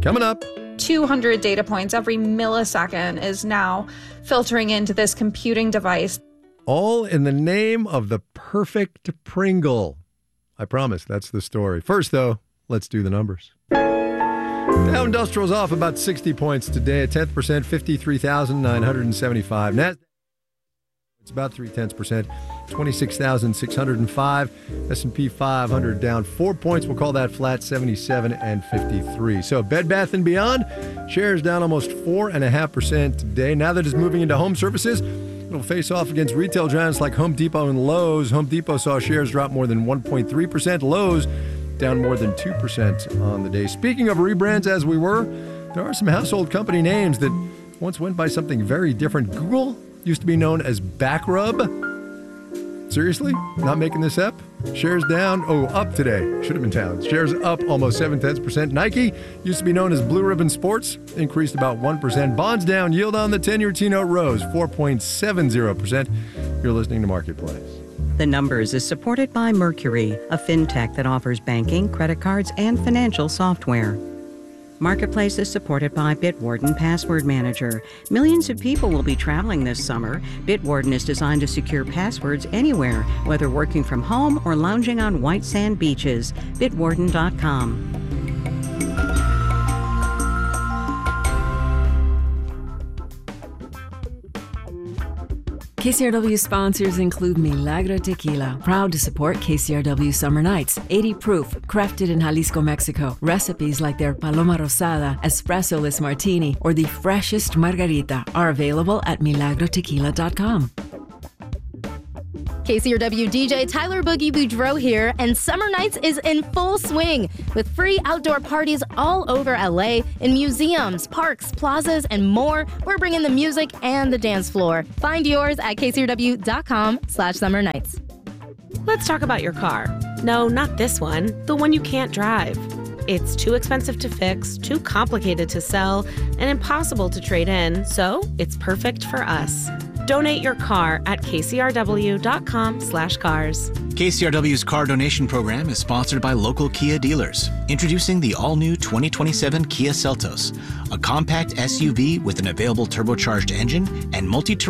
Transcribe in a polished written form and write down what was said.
Coming up. 200 data points every millisecond is now filtering into this computing device. All in the name of the perfect Pringle. I promise that's the story. First, though, let's do the numbers. Dow Industrial's off about 60 points today, a 10%, 53,975. NASDAQ, it's about 0.3%, 26,605. S&P 500 down 4 points. We'll call that flat, 77 and 53. So Bed Bath & Beyond, shares down almost 4.5% today. Now that it's moving into home services, it'll face off against retail giants like Home Depot and Lowe's. Home Depot saw shares drop more than 1.3%. Lowe's down more than 2% on the day. Speaking of rebrands, as we were, there are some household company names that once went by something very different. Google used to be known as Backrub. Seriously? Not making this up? Shares down, up today. Should have been down. Shares up almost 0.7%. Nike used to be known as Blue Ribbon Sports, increased about 1%. Bonds down, yield on the 10-year T-note rose 4.70%. You're listening to Marketplace. The Numbers is supported by Mercury, a fintech that offers banking, credit cards, and financial software. Marketplace is supported by Bitwarden Password Manager. Millions of people will be traveling this summer. Bitwarden is designed to secure passwords anywhere, whether working from home or lounging on white sand beaches. Bitwarden.com. KCRW sponsors include Milagro Tequila, proud to support KCRW Summer Nights. 80 proof, crafted in Jalisco, Mexico. Recipes like their Paloma Rosada, Espresso-less Martini, or the freshest Margarita are available at milagrotequila.com. KCRW DJ Tyler Boogie Boudreau here, and Summer Nights is in full swing with free outdoor parties all over LA in museums, parks, plazas, and more. We're bringing the music and the dance floor. Find yours at kcrw.com/summernights. Let's talk about your car. No, not this one, the one you can't drive. It's too expensive to fix, too complicated to sell, and impossible to trade in, so it's perfect for us. Donate your car at kcrw.com/cars. KCRW's car donation program is sponsored by local Kia dealers. Introducing the all-new 2027 Kia Seltos, a compact SUV with an available turbocharged engine and multi-terrain